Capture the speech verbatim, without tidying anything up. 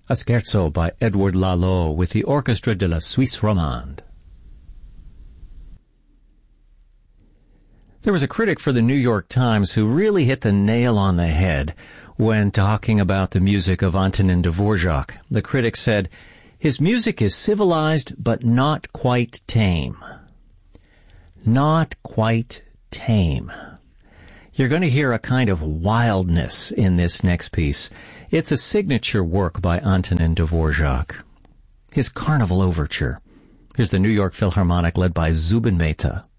A scherzo by Edward Lalo with the Orchestra de la Suisse Romande. There was a critic for the New York Times who really hit the nail on the head when talking about the music of Antonin Dvorak. The critic said, "His music is civilized but not quite tame." Not quite tame. You're going to hear a kind of wildness in this next piece. It's a signature work by Antonin Dvorak. His Carnival Overture. Here's the New York Philharmonic led by Zubin Mehta.